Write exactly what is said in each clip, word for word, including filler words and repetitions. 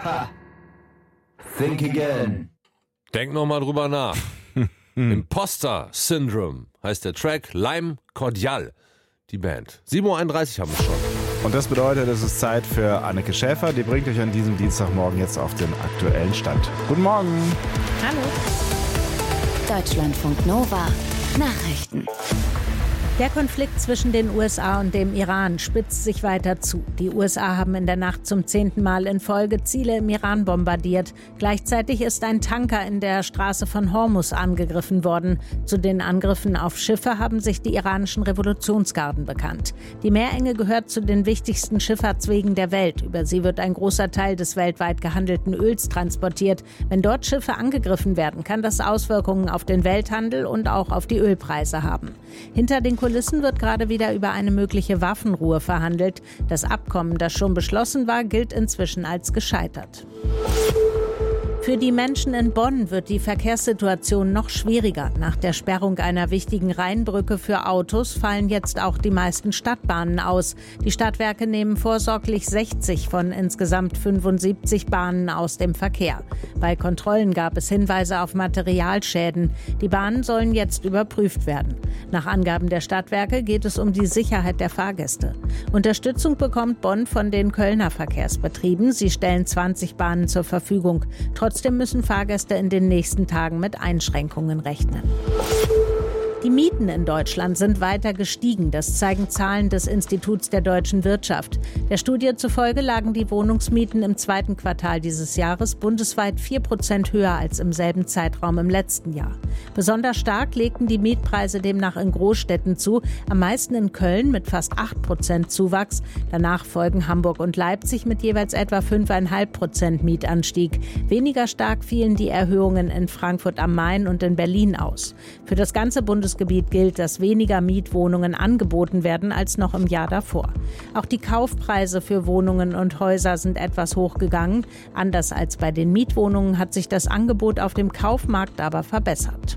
Ha. Think again. Denk noch mal drüber nach. Imposter Syndrome heißt der Track, Lime Cordial, die Band. sieben Uhr einunddreißig haben wir schon. Und das bedeutet, es ist Zeit für Anneke Schäfer. Die bringt euch an diesem Dienstagmorgen jetzt auf den aktuellen Stand. Guten Morgen. Hallo. Deutschlandfunk Nova. Nachrichten. Der Konflikt zwischen den U S A und dem Iran spitzt sich weiter zu. Die U S A haben in der Nacht zum zehnten Mal in Folge Ziele im Iran bombardiert. Gleichzeitig ist ein Tanker in der Straße von Hormuz angegriffen worden. Zu den Angriffen auf Schiffe haben sich die iranischen Revolutionsgarden bekannt. Die Meerenge gehört zu den wichtigsten Schifffahrtswegen der Welt. Über sie wird ein großer Teil des weltweit gehandelten Öls transportiert. Wenn dort Schiffe angegriffen werden, kann das Auswirkungen auf den Welthandel und auch auf die Ölpreise haben. Hinter den Kulissen wird gerade wieder über eine mögliche Waffenruhe verhandelt. Das Abkommen, das schon beschlossen war, gilt inzwischen als gescheitert. Für die Menschen in Bonn wird die Verkehrssituation noch schwieriger. Nach der Sperrung einer wichtigen Rheinbrücke für Autos fallen jetzt auch die meisten Stadtbahnen aus. Die Stadtwerke nehmen vorsorglich sechzig von insgesamt fünfundsiebzig Bahnen aus dem Verkehr. Bei Kontrollen gab es Hinweise auf Materialschäden. Die Bahnen sollen jetzt überprüft werden. Nach Angaben der Stadtwerke geht es um die Sicherheit der Fahrgäste. Unterstützung bekommt Bonn von den Kölner Verkehrsbetrieben. Sie stellen zwanzig Bahnen zur Verfügung. Trotzdem müssen Fahrgäste in den nächsten Tagen mit Einschränkungen rechnen. Die Mieten in Deutschland sind weiter gestiegen. Das zeigen Zahlen des Instituts der deutschen Wirtschaft. Der Studie zufolge lagen die Wohnungsmieten im zweiten Quartal dieses Jahres bundesweit vier Prozent höher als im selben Zeitraum im letzten Jahr. Besonders stark legten die Mietpreise demnach in Großstädten zu, am meisten in Köln mit fast acht Prozent Zuwachs. Danach folgen Hamburg und Leipzig mit jeweils etwa fünf Komma fünf Prozent Mietanstieg. Weniger stark fielen die Erhöhungen in Frankfurt am Main und in Berlin aus. Für das ganze Bundesgebiet gilt, dass weniger Mietwohnungen angeboten werden als noch im Jahr davor. Auch die Kaufpreise für Wohnungen und Häuser sind etwas hochgegangen. Anders als bei den Mietwohnungen hat sich das Angebot auf dem Kaufmarkt aber verbessert.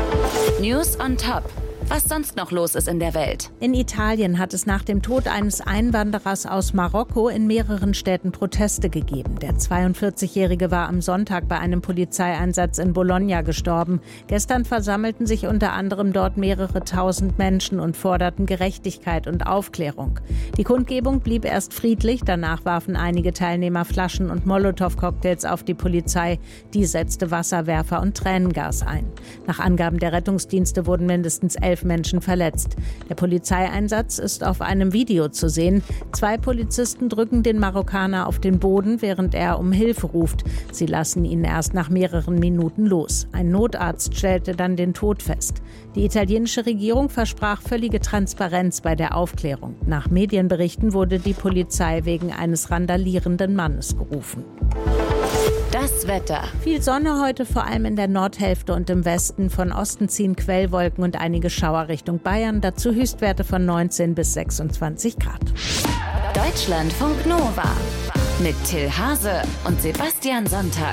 News on Top. Was sonst noch los ist in der Welt. In Italien hat es nach dem Tod eines Einwanderers aus Marokko in mehreren Städten Proteste gegeben. Der zweiundvierzigjährige war am Sonntag bei einem Polizeieinsatz in Bologna gestorben. Gestern versammelten sich unter anderem dort mehrere tausend Menschen und forderten Gerechtigkeit und Aufklärung. Die Kundgebung blieb erst friedlich, danach warfen einige Teilnehmer Flaschen und Molotow-Cocktails auf die Polizei. Die setzte Wasserwerfer und Tränengas ein. Nach Angaben der Rettungsdienste wurden mindestens elf Menschen verletzt. Der Polizeieinsatz ist auf einem Video zu sehen. Zwei Polizisten drücken den Marokkaner auf den Boden, während er um Hilfe ruft. Sie lassen ihn erst nach mehreren Minuten los. Ein Notarzt stellte dann den Tod fest. Die italienische Regierung versprach völlige Transparenz bei der Aufklärung. Nach Medienberichten wurde die Polizei wegen eines randalierenden Mannes gerufen. Das Wetter. Viel Sonne heute, vor allem in der Nordhälfte und im Westen. Von Osten ziehen Quellwolken und einige Schauer Richtung Bayern. Dazu Höchstwerte von neunzehn bis sechsundzwanzig Grad. Deutschlandfunk Nova. Mit Till Hase und Sebastian Sonntag.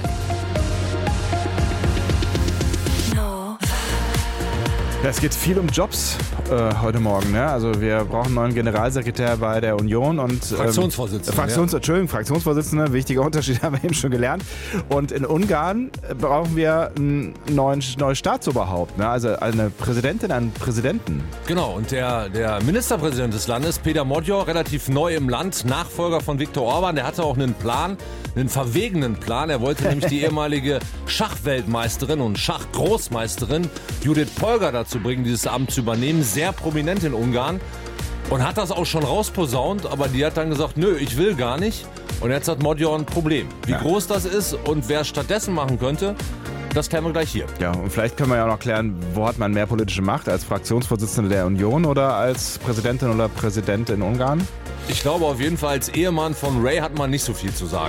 Es geht viel um Jobs äh, heute Morgen. Ne? Also wir brauchen einen neuen Generalsekretär bei der Union und ähm, Fraktionsvorsitzende. Fraktions, ja. Entschuldigung, Fraktionsvorsitzende. Wichtiger Unterschied, haben wir eben schon gelernt. Und in Ungarn brauchen wir einen neuen neues Staatsoberhaupt. Ne? Also eine Präsidentin, einen Präsidenten. Genau, und der, der Ministerpräsident des Landes, Péter Magyar, relativ neu im Land, Nachfolger von Viktor Orban, der hatte auch einen Plan, einen verwegenen Plan. Er wollte nämlich die ehemalige Schachweltmeisterin und Schachgroßmeisterin Judith Polgar dazu bringen, dieses Amt zu übernehmen. Sehr prominent in Ungarn. Und hat das auch schon rausposaunt, aber die hat dann gesagt, nö, ich will gar nicht. Und jetzt hat Magyar ein Problem. Wie ja. groß das ist und wer es stattdessen machen könnte, das klären wir gleich hier. Ja, und vielleicht können wir ja auch noch klären, wo hat man mehr politische Macht, als Fraktionsvorsitzende der Union oder als Präsidentin oder Präsident in Ungarn? Ich glaube auf jeden Fall, als Ehemann von Ray hat man nicht so viel zu sagen.